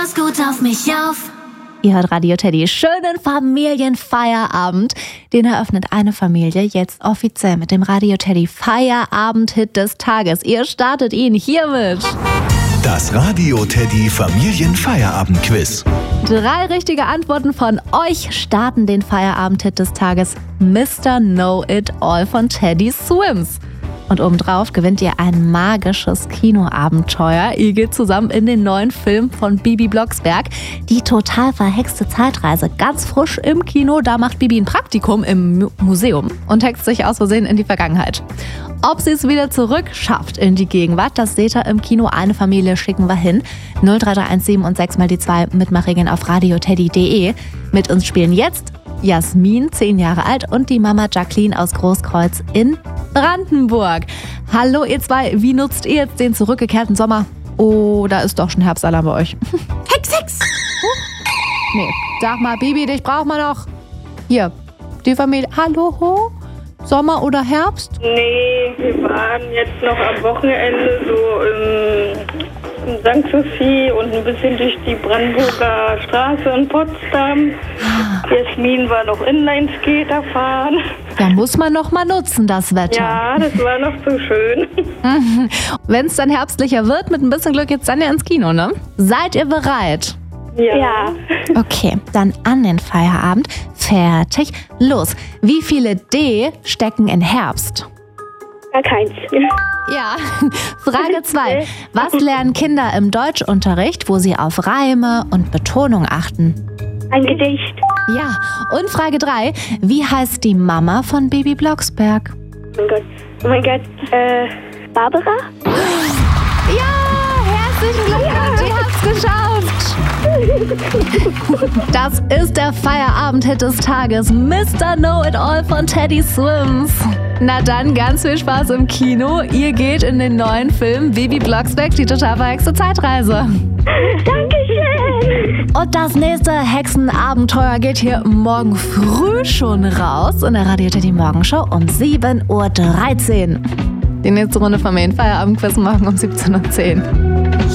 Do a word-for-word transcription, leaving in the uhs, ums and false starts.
Pass gut auf mich auf. Ihr hört Radio Teddy. Schönen Familienfeierabend. Den eröffnet eine Familie jetzt offiziell mit dem Radio Teddy Feierabend-Hit des Tages. Ihr startet ihn hiermit. Das Radio Teddy Familienfeierabend-Quiz. Drei richtige Antworten von euch starten den Feierabend-Hit des Tages. Mister Know-It-All von Teddy Swims. Und obendrauf gewinnt ihr ein magisches Kinoabenteuer. Ihr geht zusammen in den neuen Film von Bibi Blocksberg. Die total verhexte Zeitreise. Ganz frisch im Kino. Da macht Bibi ein Praktikum im Mu- Museum und hext sich aus Versehen in die Vergangenheit. Ob sie es wieder zurück schafft in die Gegenwart, das seht ihr im Kino. Eine Familie schicken wir hin. null drei drei eins sieben und sechs mal die zwei Mitmachregeln auf radioteddy punkt de. Mit uns spielen jetzt Jasmin, zehn Jahre alt, und die Mama Jacqueline aus Großkreuz in Brandenburg. Hallo ihr zwei, wie nutzt ihr jetzt den zurückgekehrten Sommer? Oh, da ist doch schon Herbstalarm bei euch. Hex, Hex. Nee, sag mal, Bibi, dich braucht man noch. Hier, die Familie. Hallo, ho? Sommer oder Herbst? Nee, wir waren jetzt noch am Wochenende so in, in Sankt Sophie und ein bisschen durch die Brandenburger Straße in Potsdam. Jasmin war noch Inlineskater fahren. Da muss man noch mal nutzen, das Wetter. Ja, das war noch so schön. Wenn es dann herbstlicher wird, mit ein bisschen Glück geht's dann ja ins Kino, ne? Seid ihr bereit? Ja. Ja. Okay, dann an den Feierabend. Fertig, los. Wie viele D stecken in Herbst? Gar keins. Ja, Frage zwei. Was lernen Kinder im Deutschunterricht, wo sie auf Reime und Betonung achten? Ein Gedicht. Ja, und Frage drei. Wie heißt die Mama von Bibi Blocksberg? Oh mein Gott. Oh mein Gott. Äh, Barbara? Ja, herzlichen Glückwunsch, ihr habt's geschafft. Das ist der Feierabend-Hit des Tages, Mister Know-It-All von Teddy Swims. Na dann, ganz viel Spaß im Kino. Ihr geht in den neuen Film Bibi Blocksberg, die total verhexte Zeitreise. Dankeschön. Und das nächste Hexenabenteuer geht hier morgen früh schon raus in der Radio Teddy Morgenshow um sieben Uhr dreizehn. Die nächste Runde Familienfeierabend-Quiz morgen um siebzehn Uhr zehn.